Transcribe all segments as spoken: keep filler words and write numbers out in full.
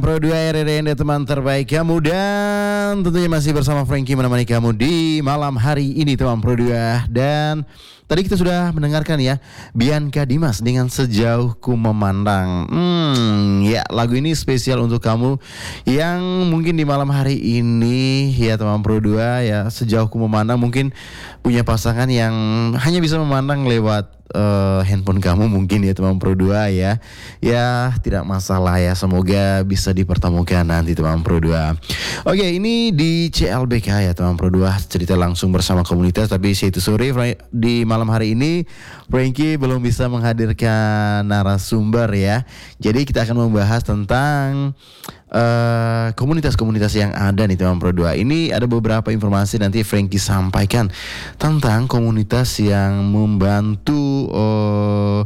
Pro dua R R N teman terbaik kamu, dan tentunya masih bersama Frankie menemani kamu di malam hari ini teman Pro dua. Dan tadi kita sudah mendengarkan ya Bianca Dimas dengan Sejauh Ku Memandang. Hmm, ya lagu ini spesial untuk kamu yang mungkin di malam hari ini ya teman Pro dua ya, Sejauh Ku Memandang mungkin punya pasangan yang hanya bisa memandang lewat Uh, handphone kamu mungkin ya teman Pro dua ya. Ya tidak masalah ya, semoga bisa dipertemukan nanti teman Pro dua. Oke, ini di C L B K ya teman Pro dua, cerita langsung bersama komunitas. Tapi itu sore di malam hari ini Frankie belum bisa menghadirkan narasumber ya. Jadi kita akan membahas tentang Uh, komunitas-komunitas yang ada nih teman Pro dua. Ini ada beberapa informasi nanti Frankie sampaikan tentang komunitas yang membantu uh,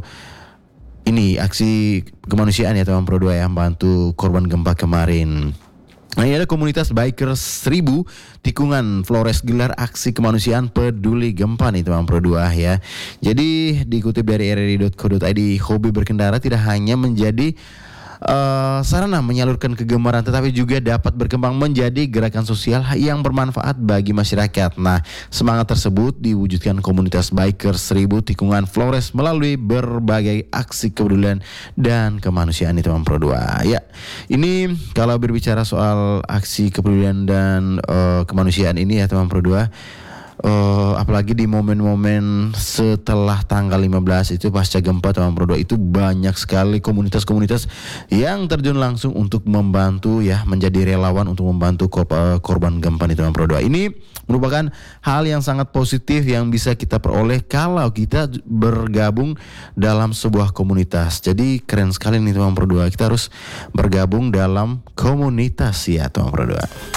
ini aksi kemanusiaan ya teman Pro dua yang membantu korban gempa kemarin. Nah, ini ada komunitas Bikers Seribu Tikungan Flores gelar aksi kemanusiaan peduli gempa nih teman Pro dua ya. Jadi dikutip dari r r i dot co dot i d, hobi berkendara tidak hanya menjadi Uh, sarana menyalurkan kegemaran, tetapi juga dapat berkembang menjadi gerakan sosial yang bermanfaat bagi masyarakat. Nah, semangat tersebut diwujudkan komunitas Bikers Seribu Tikungan Flores melalui berbagai aksi kepedulian dan kemanusiaan di teman Pro dua. Ya, ini kalau berbicara soal aksi kepedulian dan uh, kemanusiaan ini ya teman Pro dua. Uh, apalagi di momen-momen setelah tanggal lima belas itu pasca gempa teman Pro dua, itu banyak sekali komunitas-komunitas yang terjun langsung untuk membantu ya, menjadi relawan untuk membantu korban, korban gempa di teman Pro dua. Ini merupakan hal yang sangat positif yang bisa kita peroleh kalau kita bergabung dalam sebuah komunitas. Jadi keren sekali nih teman Pro dua, kita harus bergabung dalam komunitas ya teman Pro dua.